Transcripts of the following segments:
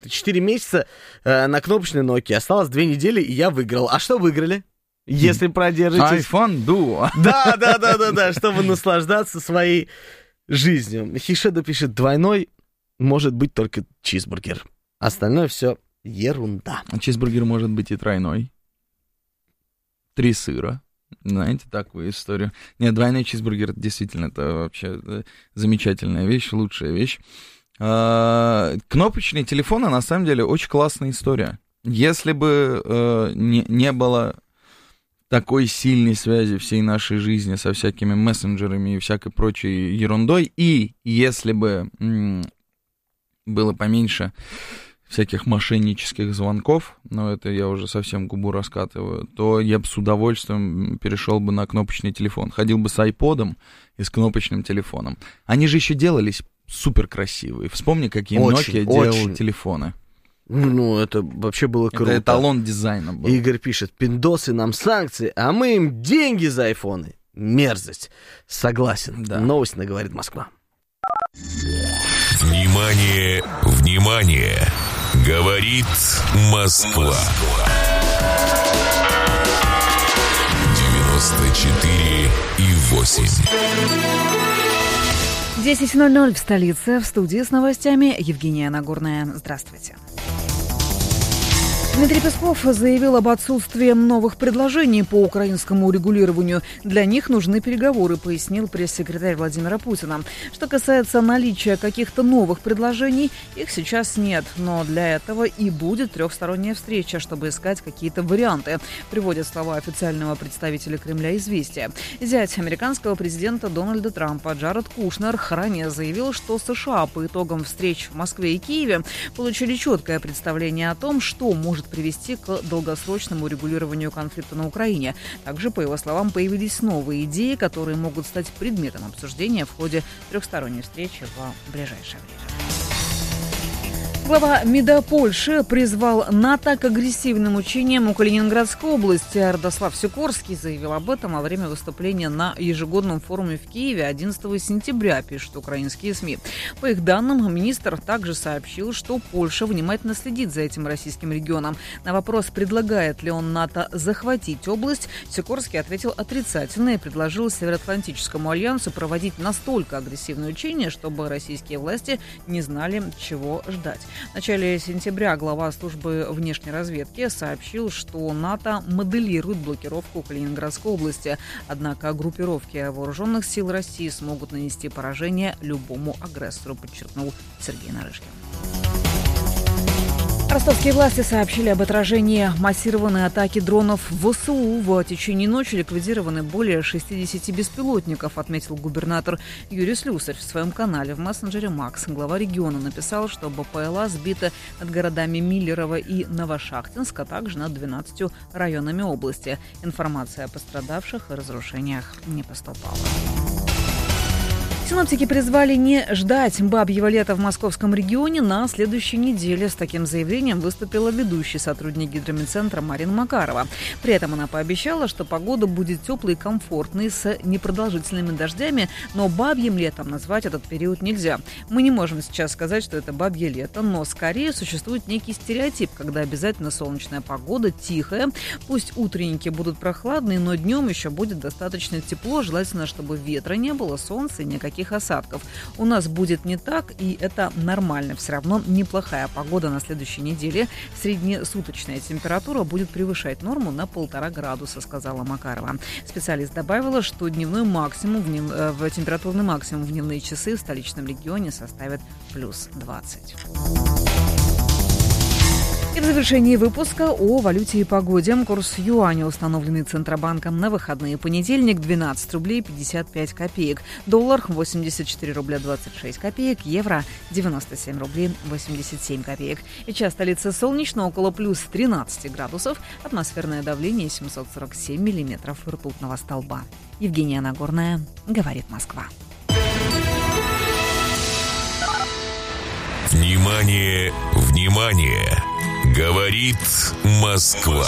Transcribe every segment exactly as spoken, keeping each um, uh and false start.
четыре месяца э, на кнопочной Nokia, осталось две недели, и я выиграл. А что выиграли? Если продержитесь... iPhone Duo. Да, да, да, да, да, чтобы наслаждаться своей жизнью. Хишеда пишет, двойной может быть только чизбургер. Остальное все ерунда. Чизбургер может быть и тройной. Три сыра. Знаете такую историю? Нет, двойной чизбургер действительно это вообще замечательная вещь, лучшая вещь. А, кнопочные телефоны на самом деле очень классная история. Если бы э, не, не было такой сильной связи всей нашей жизни со всякими мессенджерами и всякой прочей ерундой, и если бы м- было поменьше всяких мошеннических звонков, но это я уже совсем губу раскатываю, то я бы с удовольствием перешел бы на кнопочный телефон. Ходил бы с айподом и с кнопочным телефоном. Они же еще делались супер красивые. Вспомни, какие Nokia делал телефоны. Ну, это вообще было круто. Это эталон дизайна был. Игорь пишет, пиндосы нам санкции, а мы им деньги за айфоны. Мерзость. Согласен. Да. Новость на «Говорит Москва». Внимание, внимание! Говорит Москва. девяносто четыре и восемь. десять ноль ноль в столице. В студии с новостями Евгения Нагорная. Здравствуйте. Дмитрий Песков заявил об отсутствии новых предложений по украинскому урегулированию. Для них нужны переговоры, пояснил пресс-секретарь Владимира Путина. Что касается наличия каких-то новых предложений, их сейчас нет. Но для этого и будет трехсторонняя встреча, чтобы искать какие-то варианты, приводят слова официального представителя Кремля «Известия». Зять американского президента Дональда Трампа Джаред Кушнер ранее заявил, что США по итогам встреч в Москве и Киеве получили четкое представление о том, что может привести к долгосрочному урегулированию конфликта на Украине. Также, по его словам, появились новые идеи, которые могут стать предметом обсуждения в ходе трехсторонней встречи в ближайшее время. Глава МИДа Польши призвал НАТО к агрессивным учениям у Калининградской области. Радослав Сикорский заявил об этом во время выступления на ежегодном форуме в Киеве одиннадцатого сентября, пишут украинские СМИ. По их данным, министр также сообщил, что Польша внимательно следит за этим российским регионом. На вопрос, предлагает ли он НАТО захватить область, Сикорский ответил отрицательно и предложил Североатлантическому альянсу проводить настолько агрессивные учения, чтобы российские власти не знали, чего ждать. В начале сентября глава службы внешней разведки сообщил, что НАТО моделирует блокировку Калининградской области. Однако группировки вооруженных сил России смогут нанести поражение любому агрессору, подчеркнул Сергей Нарышкин. Ростовские власти сообщили об отражении массированной атаки дронов ВСУ. В течение ночи ликвидированы более шестидесяти беспилотников, отметил губернатор Юрий Слюсарь в своем канале в мессенджере Макс. Глава региона написал, что БПЛА сбита над городами Миллерово и Новошахтинск, а также над двенадцатью районами области. Информация о пострадавших и разрушениях не поступала. Синоптики призвали не ждать бабьего лета в московском регионе на следующей неделе. С таким заявлением выступила ведущий сотрудник гидромедцентра Марина Макарова. При этом она пообещала, что погода будет теплой и комфортной с непродолжительными дождями, но бабьим летом назвать этот период нельзя. Мы не можем сейчас сказать, что это бабье лето, но скорее существует некий стереотип, когда обязательно солнечная погода, тихая. Пусть утренники будут прохладные, но днем еще будет достаточно тепло. Желательно, чтобы ветра не было, солнца и никаких осадков. У нас будет не так, и это нормально. Все равно неплохая погода на следующей неделе. Среднесуточная температура будет превышать норму на полтора градуса, сказала Макарова. Специалист добавила, что дневной максимум, в, днев... в температурный максимум в дневные часы в столичном регионе составит плюс двадцать. И в завершении выпуска о валюте и погоде. Курс юаня, установленный Центробанком на выходные. Понедельник двенадцать рублей пятьдесят пять копеек. Доллар восемьдесят четыре рубля двадцать шесть копеек. Евро девяносто семь рублей восемьдесят семь копеек. И час столицы солнечно, около плюс тринадцать градусов. Атмосферное давление семьсот сорок семь миллиметров ртутного столба. Евгения Нагорная, говорит Москва. Внимание, внимание! Говорит Москва.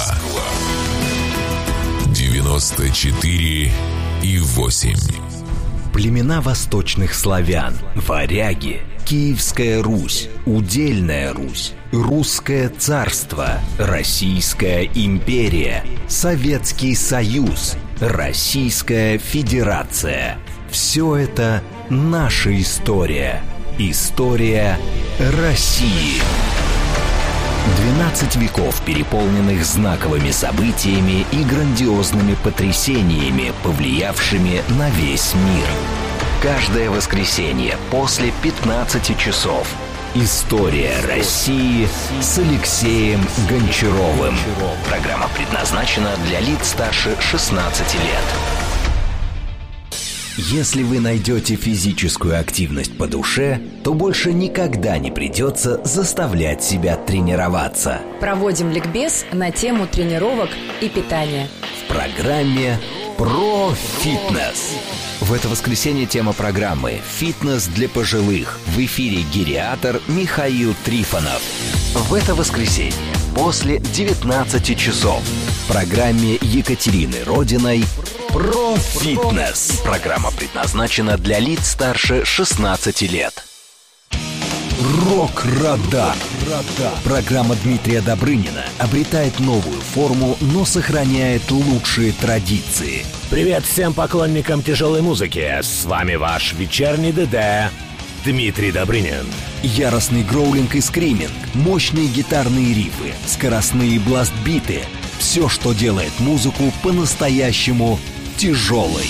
девяносто четыре и восемь. Племена восточных славян, варяги, Киевская Русь, Удельная Русь, Русское царство, Российская империя, Советский Союз, Российская Федерация. Все это наша история. История России. двенадцать веков, переполненных знаковыми событиями и грандиозными потрясениями, повлиявшими на весь мир. Каждое воскресенье после пятнадцати часов. История России с Алексеем Гончаровым. Программа предназначена для лиц старше шестнадцати лет. Если вы найдете физическую активность по душе, то больше никогда не придется заставлять себя тренироваться. Проводим ликбез на тему тренировок и питания. В программе «Про фитнес». В это воскресенье тема программы «Фитнес для пожилых». В эфире гериатор Михаил Трифонов. В это воскресенье после девятнадцати часов в программе Екатерины Родиной «Про фитнес». Программа предназначена для лиц старше шестнадцати лет. Рок-радар. Программа Дмитрия Добрынина обретает новую форму, но сохраняет лучшие традиции. Привет всем поклонникам тяжелой музыки. С вами ваш вечерний ДД Дмитрий Добрынин. Яростный гроулинг и скриминг, мощные гитарные рифы, скоростные бласт-биты. Все, что делает музыку по-настоящему тяжелой.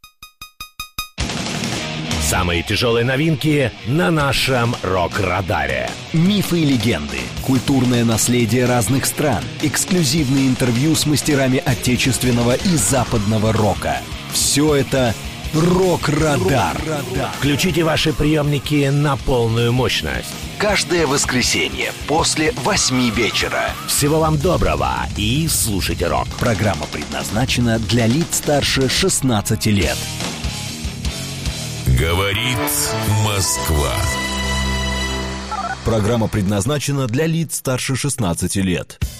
Самые тяжелые новинки на нашем рок-радаре. Мифы и легенды, культурное наследие разных стран, эксклюзивные интервью с мастерами отечественного и западного рока. Все это рок-радар. Включите ваши приемники на полную мощность. Каждое воскресенье после восьми вечера. Всего вам доброго и слушайте рок. Программа предназначена для лиц старше шестнадцати лет. Говорит Москва. Программа предназначена для лиц старше шестнадцати лет.